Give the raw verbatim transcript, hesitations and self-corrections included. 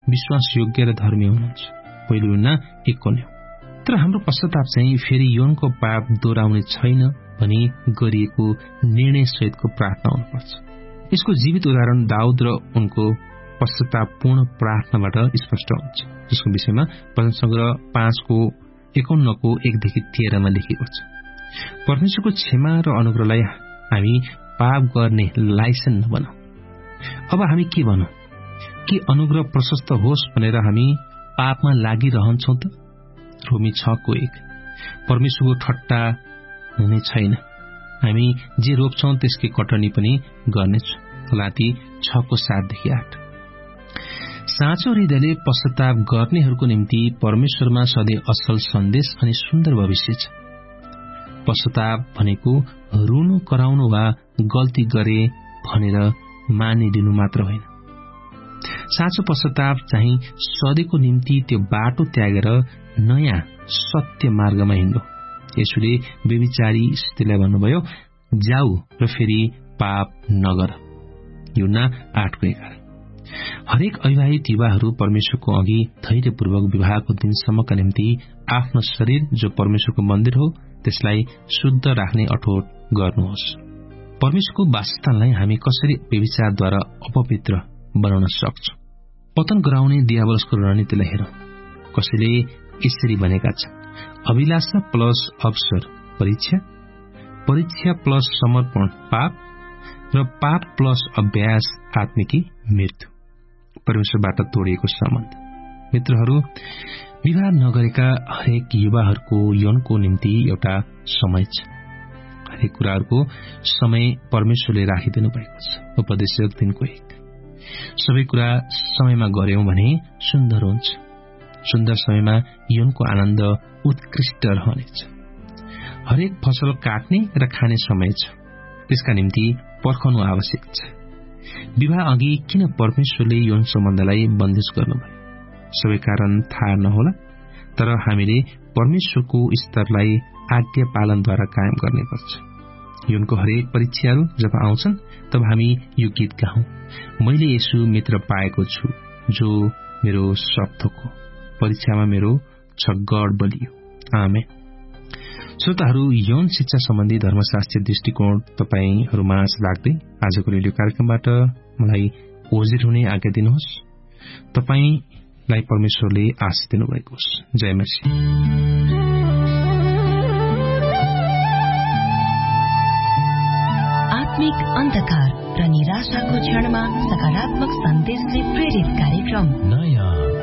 विश्वासयोग्य र धर्मी हुनुहुन्छ। पहिलो युहन्ना एकको नौ। तर हाम्रो पश्चाताप चाहिँ फेरि यौनको पाप दोहोऱ्याउने छैन भनी गरिएको निर्णय सहितको प्रार्थना हुनुपर्छ। यसको जीवित उदाहरण दाउद र उनको पश्चातापपूर्ण प्रार्थनाबाट स्पष्ट हुन्छ, जसको विषयमा भजन संग्रह पाँचको एकाउन्नको एकदेखि तेह्रमा लेखिएको छ। परमेश्वरको क्षमा र अनुग्रहलाई हामी पाप गर्ने लाइसेन्स नबनाऊ। अब हामी के भनौं? के अनुग्रह प्रशस्त होस् भनेर हामी पापमा लागिरहन्छौं त? रोमी छको एक। परमेश्वरको ठट्टा हुने छैन। हामी जे रोप्छौं त्यसकै कटनी पनि गर्नेछौं। गलाती छको सातदेखि आठ। साँचो हृदयले पश्चाताप गर्नेहरूको निम्ति परमेश्वरमा सधैँ असल सन्देश अनि सुन्दर भविष्य छ। पश्चाताप भनेको रुनु कराउनु वा गल्ती गरे भनेर मानिदिनु मात्र होइन। साँचो पश्चाताप चाहिँ सधैँको निम्ति त्यो बाटो त्यागेर नयाँ सत्य मार्गमा हिँड्नु। यसुले व्यभिचारी स्त्रीलाई भन्नुभयो, जाऊ र फेरि पाप नगर। यूहन्ना आठको एघार। हरेक अविवाहित युवाहरू परमेश्वरको अघि धैर्यपूर्वक विवाहको दिनसम्मका निम्ति आफ्नो शरीर जो परमेश्वरको मन्दिर हो त्यसलाई शुद्ध राख्ने अठोट गर्नुहोस्। परमेश्वरको वासस्थानलाई हामी कसरी व्यभिचारद्वारा अपवित्र बनाउन सक्छौं? पतन गराउने दियावलसको रणनीतिलाई हेरौं। कसैले यसरी भनेका छन्, अभिलाषा प्लस अवसर परीक्षा, परीक्षा प्लस समर्पण पाप र पाप प्लस अभ्यास आत्मिकी मृत्यु। परमेश्वरबाट तोडिएको सम्बन्ध। मित्रहरू, विवाह नगरेका हरेक युवाहरूको यौनको निम्ति एउटा समय छ। हरेक कुराहरूको समय परमेश्वरले राखिदिनु भएको छ। उपदेशक दिनको एक। सबै कुरा समयमा गर्यौं भने सुन्दर हुन्छ। सुन्दर समयमा यौनको आनन्द उत्कृष्ट रहनेछ। हरेक फसल काट्ने र खाने समय छ। त्यसका निम्ति पर्खनु आवश्यक छ। विवाह अघि किन परमेश्वरले यौन सम्बन्धलाई बन्देज गर्नुभयो? सबै कारण थाहा नहोला, तर हामीले परमेश्वरको स्तरलाई आज्ञा पालनद्वारा कायम गर्नुपर्छ। यौनको हरेक परीक्षाहरू जब आउँछन् तब हामी यो गीत गाउँ, मैले यसु मित्र पाएको छु जो मेरो सब थोक हो, परीक्षामा मेरो छ गढ बलियो। आमेन। श्रोताहरू, यौन शिक्षा सम्बन्धी धर्मशास्त्रीय दृष्टिकोण तपाईहरूमाझ लाग्दै आजको रेडियो कार्यक्रमबाट मलाई ओजिर हुने आज्ञा दिनुहोस्। तपाईलाई परमेश्वरले आशीष दिनुभएको होस्। जय मसीह। आत्मिक अन्धकार र निराशाको क्षणमा सकारात्मक सन्देशले प्रेरित कार्यक्रम नयाँ